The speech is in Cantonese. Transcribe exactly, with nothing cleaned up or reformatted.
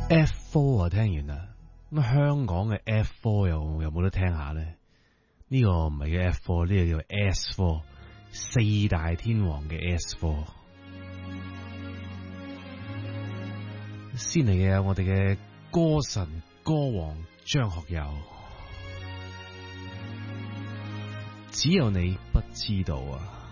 F 四啊，聽完啦。咁香港嘅 F 四又有冇得聽下咧？呢、這個唔係叫 F 四，呢個叫 S 四，四大天王嘅 S 四。先嚟嘅有我哋嘅歌神歌王張學友，只有你不知道啊！